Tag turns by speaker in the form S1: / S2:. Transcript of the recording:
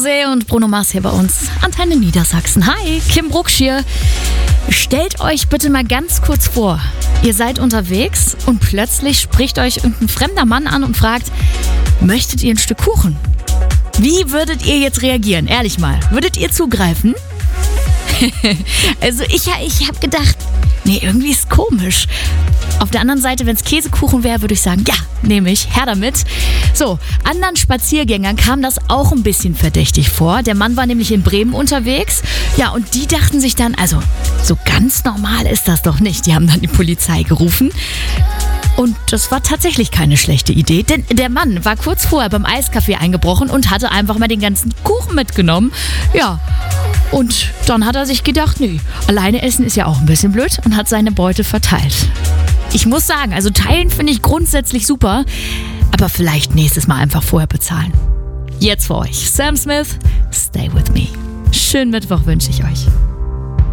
S1: Rosé und Bruno Mars hier bei uns. Antenne Niedersachsen. Hi, Kim Brucksch hier. Stellt euch bitte mal ganz kurz vor, ihr seid unterwegs und plötzlich spricht euch irgendein fremder Mann an und fragt, möchtet ihr ein Stück Kuchen? Wie würdet ihr jetzt reagieren? Ehrlich mal, würdet ihr zugreifen? Also ich habe gedacht, nee, irgendwie ist komisch. Auf der anderen Seite, wenn es Käsekuchen wäre, würde ich sagen, ja, nehme ich, her damit. So, anderen Spaziergängern kam das auch ein bisschen verdächtig vor. Der Mann war nämlich in Bremen unterwegs. Ja, und die dachten sich dann, also so ganz normal ist das doch nicht. Die haben dann die Polizei gerufen. Und das war tatsächlich keine schlechte Idee, denn der Mann war kurz vorher beim Eiscafé eingebrochen und hatte einfach mal den ganzen Kuchen mitgenommen. Ja, und dann hat er sich gedacht, nee, alleine essen ist ja auch ein bisschen blöd und hat seine Beute verteilt. Ich muss sagen, also teilen finde ich grundsätzlich super, aber vielleicht nächstes Mal einfach vorher bezahlen. Jetzt für euch, Sam Smith, Stay With Me. Schönen Mittwoch wünsche ich euch.